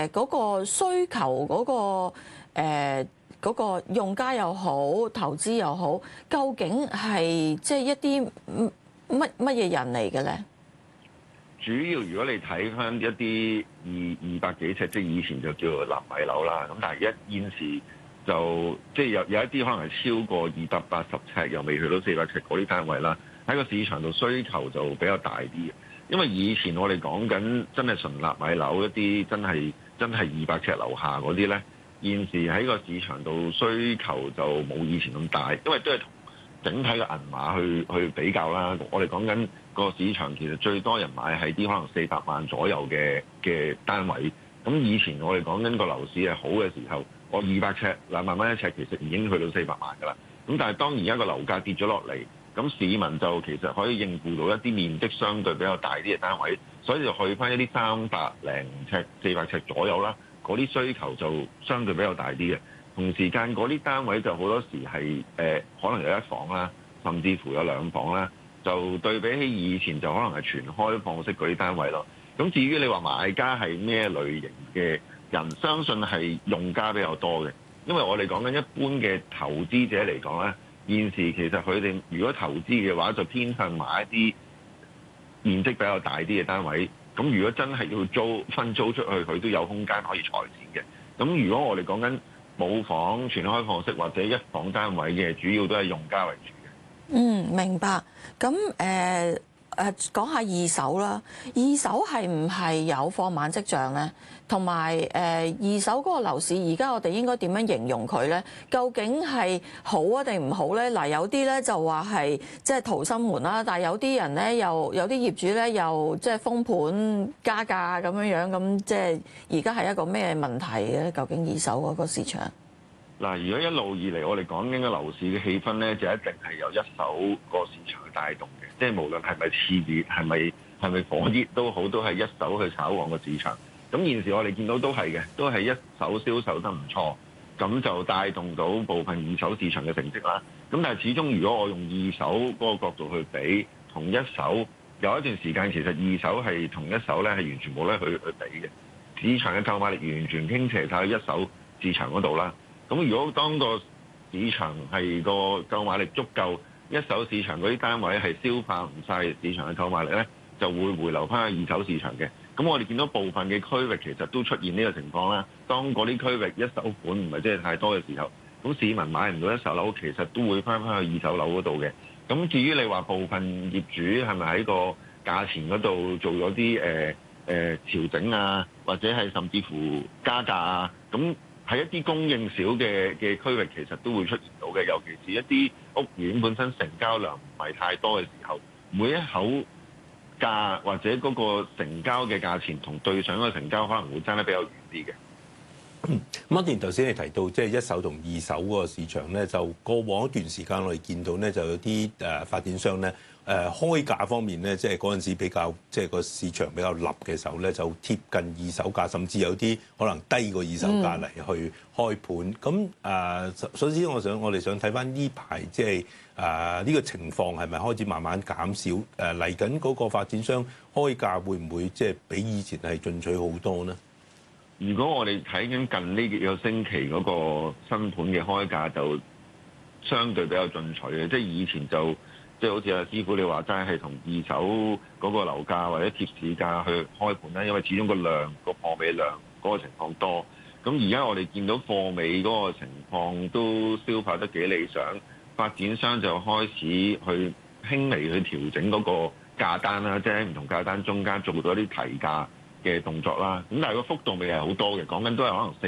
嗰個需求嗰個用家又好，投資又好，究竟係即係一啲乜嘢人嚟嘅咧？ 主要如果你睇翻一啲200幾尺，即係以前就叫做納米樓啦。咁但係現時就即係有一啲可能係超過280尺，又未去到400尺嗰啲單位啦。喺個市場度需求就比較大啲嘅，因為以前我哋講緊真係純納米樓一啲真係200尺樓下嗰啲咧，現時喺個市場度需求就冇以前咁大，因為都係同整體嘅銀碼去比較啦。我哋講緊個市場其實最多人買係啲可能400萬左右嘅單位。咁以前我哋講緊個樓市係好嘅時候，我200尺2萬蚊一尺其實已經去到400萬㗎啦。咁但係當而家個樓價跌咗落嚟，咁市民就其實可以應付到一啲面積相對比較大啲嘅單位，所以就去翻一啲300零尺、400尺左右啦。嗰啲需求就相對比較大啲嘅。同時間嗰啲單位就好多時係可能有一房啦，甚至乎有2房啦。就對比起以前就可能係全開放式嗰啲單位咯。咁至於你話買家係咩類型嘅人，相信係用家比較多嘅，因為我哋講緊一般嘅投資者嚟講咧，現時其實佢哋如果投資嘅話，就偏向買一啲面積比較大啲嘅單位。咁如果真係要分租出去，佢都有空間可以裁剪嘅。咁如果我哋講緊冇房、全開放式或者一房單位嘅，主要都係用家為主。 明白。咁講下二手啦。二手係唔係有放慢跡象咧？同埋二手嗰個樓市，而家我哋應該點樣形容佢咧？究竟係好啊定唔好咧？嗱，有啲咧就話係即係逃生門啦，但係有啲人咧又有啲業主咧又即係封盤加價咁樣，咁即係而家係一個咩問題咧？究竟二手嗰個市場？ 嗱，如果一路以嚟我哋講緊嘅樓市嘅氣氛咧，就一定係由一手個市場去帶動嘅，即係無論係咪熾熱，係咪火熱都好，都係一手去炒旺個市場。咁現時我哋見到都係嘅，都係一手銷售得唔錯，咁就帶動到部分二手市場嘅成績啦。咁但係始終如果我用二手嗰個角度去比，同一手有一段時間其實二手係同一手咧係完全冇得去比嘅，市場嘅購買力完全傾斜晒喺一手市場嗰度啦。咁如果當個市場係個購買力足夠，一手市場嗰啲單位係消化唔晒市場嘅購買力咧，就會回流翻去二手市場嘅。咁我哋見到部分嘅區域其實都出現呢個情況啦。當嗰啲區域一手盤唔係真係太多嘅時候，咁市民買唔到一手樓，其實都會翻去二手樓嗰度嘅。咁至於你話部分業主係咪喺個價錢嗰度做咗啲調整啊，或者係甚至乎加價啊，咁喺一啲供應少嘅區域，其實都會出現到嘅。尤其是一啲屋苑本身成交量唔係太多嘅時候，每一口價或者嗰個成交嘅價錢同對上嗰個成交可能會爭得比較遠啲嘅。 Martin 頭先你提到即係一手同二手嗰個市場咧，就過往一段時間我哋見到咧，就有啲發展商咧開價方面咧，即係嗰陣時比較即係個市場比較立嘅時候咧，就貼近二手價，甚至有啲可能低過二手價嚟去開盤。咁首先我哋想睇翻呢排即係呢個情況係咪開始慢慢減少？嚟緊嗰個發展商開價會唔會即係比以前係進取好多呢？ 如果我哋睇緊近呢幾個星期嗰個新盤嘅開價，就相對比較進取嘅，即係以前就即係好似阿師傅你話齋係同二手嗰個樓價或者貼市價去開盤啦，因為始終個貨尾量嗰個情況多。咁而家我哋見到貨尾嗰個情況都消化得幾理想，發展商就開始去輕微去調整嗰個價單啦，即係喺唔同價單中間做咗啲提價嘅動作啦，咁但係個幅度未係好多嘅，講緊都係可能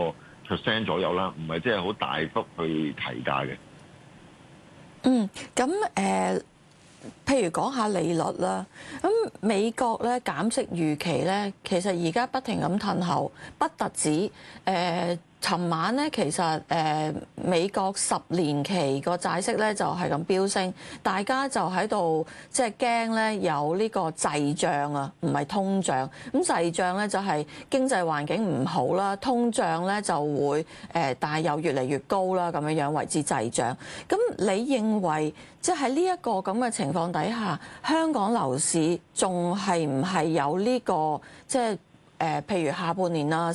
4-5% 左右啦，唔係即係好大幅去提價嘅。 咁譬如講下利率啦，咁美國咧減息預期咧，其實而家不停咁褪後，不特止尋晚咧，其實美國10年期個債息咧就係咁飆升，大家就喺度即係驚咧有呢個滯脹啊，唔係通脹。咁滯脹咧就係經濟環境唔好啦，通脹咧就會但係又越嚟越高啦，咁樣為之滯脹。咁你認為即係喺呢一個咁嘅情況底下，香港樓市仲係唔係有呢個即係譬如下半年啊？